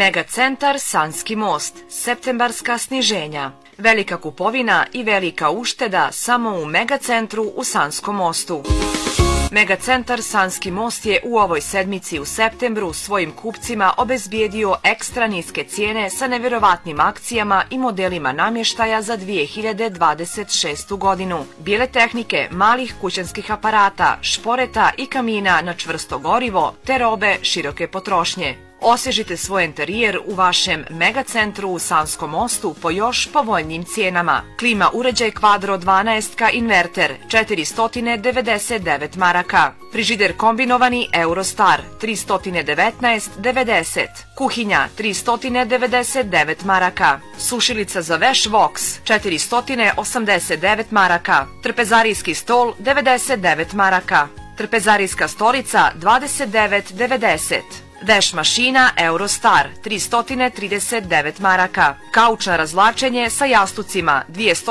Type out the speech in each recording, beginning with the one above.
Megacentar Sanski most, septembarska sniženja. Velika kupovina i velika ušteda samo u Megacentru u Sanskom mostu. Megacentar Sanski most je u ovoj sedmici u septembru svojim kupcima obezbijedio ekstra niske cijene sa nevjerovatnim akcijama i modelima namještaja za 2026. godinu. Bijele tehnike, malih kućanskih aparata, šporeta i kamina na čvrsto gorivo te robe široke potrošnje. Osvježite svoj interijer u vašem Megacentru u Sanskom mostu po još povoljnijim cijenama. Klima uređaj Quadro 12 inverter 499 maraka. Frižider kombinovani Eurostar 319,90. Kuhinja 399 maraka. Sušilica za veš Vox 489 maraka. Trpezarijski stol 99 maraka. Trpezarijska stolica 29,90. Veš mašina Eurostar 339 maraka. Kauč na razvlačenje sa jastucima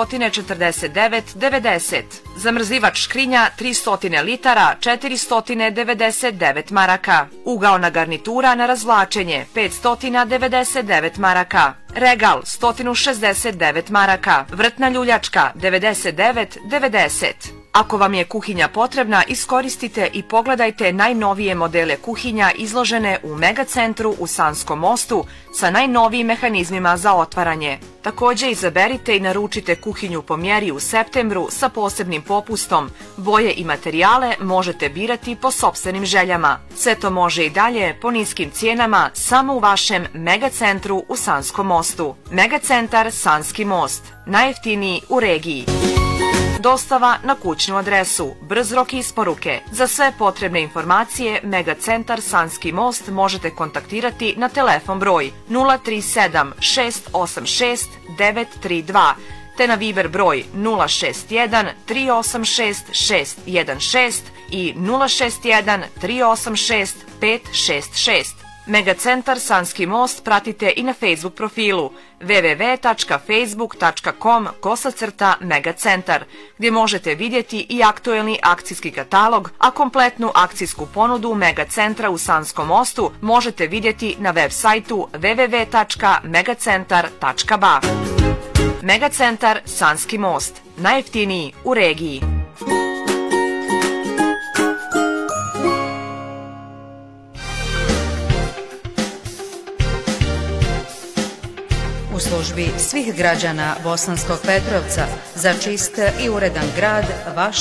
249,90. Zamrzivač škrinja 300 litara 499 maraka. Ugaona garnitura na razvlačenje 599 maraka. Regal 169 maraka. Vrtna ljuljačka 99,90. Ako vam je kuhinja potrebna, iskoristite i pogledajte najnovije modele kuhinja izložene u Megacentru u Sanskom mostu sa najnovijim mehanizmima za otvaranje. Također izaberite i naručite kuhinju po mjeri u septembru sa posebnim popustom. Boje i materijale možete birati po sopstvenim željama. Sve to može i dalje po niskim cijenama samo u vašem Megacentru u Sanskom mostu. Megacentar Sanski most, najjeftiniji u regiji. Dostava na kućnu adresu, brz rok isporuke. Za sve potrebne informacije Megacentar Sanski most možete kontaktirati na telefon broj 037 686 932 te na Viber broj 061 386 616 i 061 386 566. Megacentar Sanski most pratite i na Facebook profilu www.facebook.com/Megacentar, gdje možete vidjeti i aktuelni akcijski katalog, a kompletnu akcijsku ponudu Megacentra u Sanskom mostu možete vidjeti na web sajtu www.megacentar.ba. Megacentar Sanski most, najjeftiniji u regiji. U službi svih građana Bosanskog Petrovca za čist i uredan grad, vaš